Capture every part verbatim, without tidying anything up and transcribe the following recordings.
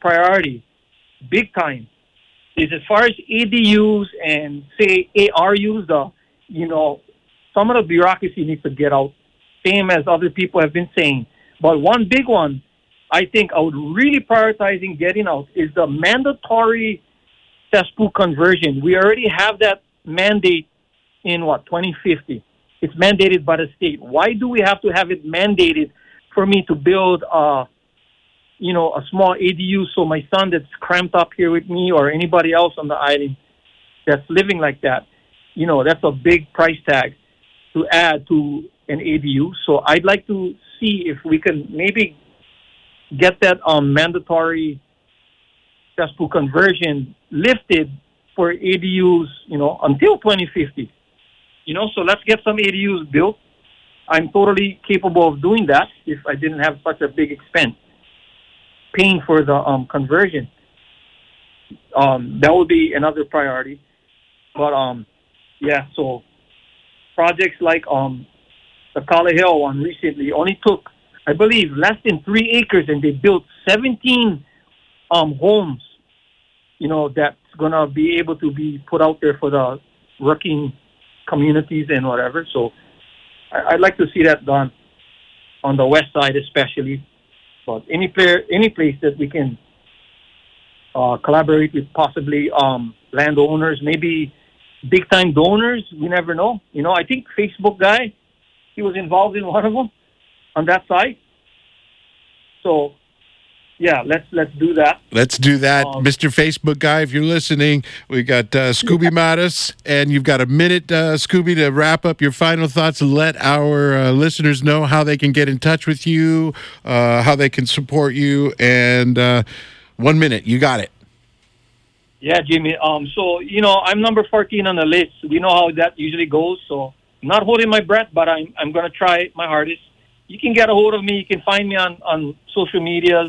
priority, big time, is as far as A D Us and, say, A R Us, the, you know, some of the bureaucracy needs to get out, same as other people have been saying. But one big one, I think I would really prioritizing getting out is the mandatory cesspool conversion. We already have that mandate in, what, twenty fifty. It's mandated by the state. Why do we have to have it mandated for me to build, uh, you know, a small A D U so my son that's cramped up here with me or anybody else on the island that's living like that, you know, that's a big price tag to add to an A D U. So I'd like to see if we can maybe get that um, mandatory cesspool conversion lifted for A D Us, you know, until twenty fifty. You know, so let's get some A D Us built. I'm totally capable of doing that if I didn't have such a big expense paying for the um, conversion. Um, that would be another priority. But, um, yeah, so projects like um, the Kala Hill one recently only took, I believe, less than three acres, and they built seventeen um, homes, you know, that's going to be able to be put out there for the working communities and whatever. So I, I'd like to see that done on the west side especially. But any player, any place that we can uh, collaborate with possibly um, landowners, maybe big-time donors, we never know. You know, I think Facebook guy, he was involved in one of them on that side. So, yeah, let's let's do that. Let's do that. Um, Mister Facebook guy, if you're listening, we got uh, Scooby Mattis, and you've got a minute, uh, Scooby, to wrap up your final thoughts and let our uh, listeners know how they can get in touch with you, uh, how they can support you, and uh, one minute. You got it. Yeah, Jimmy. Um, so, you know, I'm number fourteen on the list. We know how that usually goes, so I'm not holding my breath, but I'm, I'm going to try my hardest. You can get a hold of me. You can find me on, on social medias.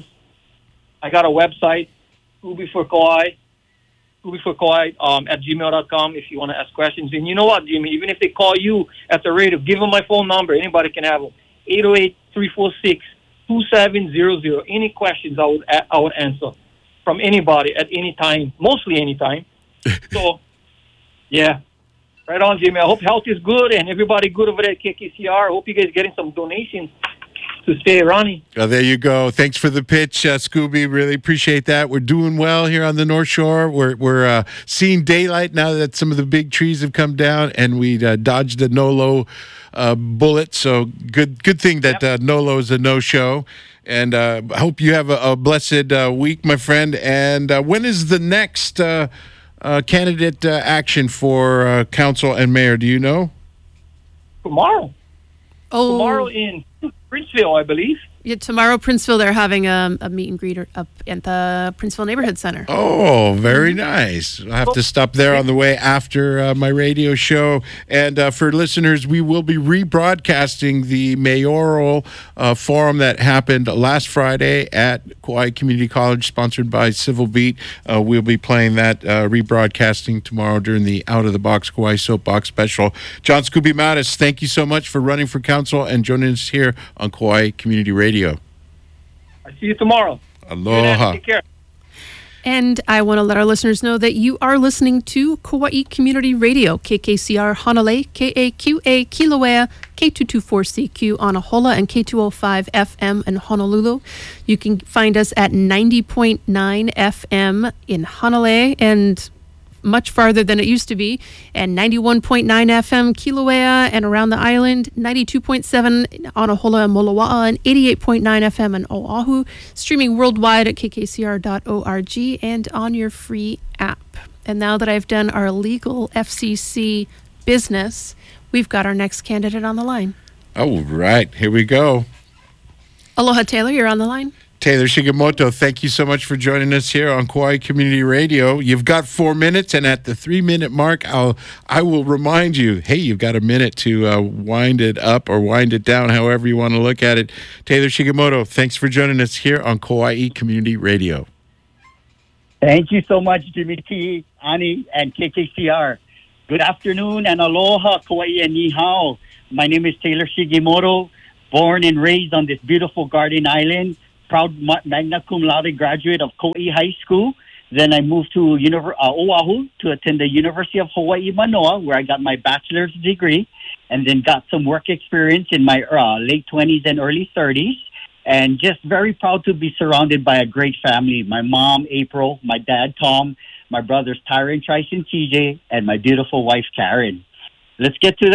I got a website, Scooby for Kauai, Scooby for Kauai um, at gmail dot com if you want to ask questions. And you know what, Jimmy? Even if they call you at the radio, give them my phone number. Anybody can have them. eight oh eight, three four six, two seven zero zero. Any questions I would, I would answer from anybody at any time, mostly any time. So, yeah. Right on, Jimmy. I hope health is good and everybody good over there at K K C R. I hope you guys getting some donations to stay running. Oh, there you go. Thanks for the pitch, uh, Scooby. Really appreciate that. We're doing well here on the North Shore. We're we're uh, seeing daylight now that some of the big trees have come down, and we uh, dodged the Nolo uh, bullet. So good good thing that Yep. uh, Nolo is a no-show. And uh, I hope you have a, a blessed uh, week, my friend. And uh, when is the next uh, uh, candidate uh, action for uh, council and mayor? Do you know? Tomorrow. Oh, Tomorrow in Princeville, I believe. yeah, tomorrow, Princeville, they're having a, a meet and greet up at the Princeville Neighborhood Center. Oh, very nice. I'll have to stop there on the way after uh, my radio show. And uh, for listeners, we will be rebroadcasting the mayoral uh, forum that happened last Friday at Kauai Community College, sponsored by Civil Beat. Uh, we'll be playing that uh, rebroadcasting tomorrow during the Out of the Box Kauai Soapbox special. John Scooby Mattis, thank you so much for running for council and joining us here on Kauai Community Radio. I see you tomorrow. Aloha. Take care. And I want to let our listeners know that you are listening to Kauai Community Radio, K K C R Hanalei, K A Q A Kilauea, K two twenty-four C Q on Ahola, and K two oh five F M in Honolulu. You can find us at ninety point nine F M in Hanalei and much farther than it used to be, and ninety-one point nine F M Kilauea and around the island, ninety-two point seven on Ahola and Molowa'a, and eighty-eight point nine F M in Oahu, streaming worldwide at k k c r dot org and on your free app. And now that I've done our legal F C C business, we've got our next candidate on the line. All right, here we go. Aloha, Taylor, you're on the line. Taylor Shigemoto, thank you so much for joining us here on Kauai Community Radio. You've got four minutes, and at the three-minute mark, I'll I will remind you, hey, you've got a minute to uh, wind it up or wind it down, however you want to look at it. Taylor Shigemoto, thanks for joining us here on Kauai Community Radio. Thank you so much, Jimmy T, Ani, and K K C R. Good afternoon and aloha, Kauai and ni hao. My name is Taylor Shigemoto, born and raised on this beautiful garden island, proud ma- magna cum laude graduate of Kauai High School. Then I moved to Univer- uh, Oahu to attend the University of Hawaii Manoa, where I got my bachelor's degree, and then got some work experience in my uh, late twenties and early thirties. And just very proud to be surrounded by a great family. My mom, April, my dad, Tom, my brothers, Tyron, Trice, and T J, and my beautiful wife, Karen. Let's get to the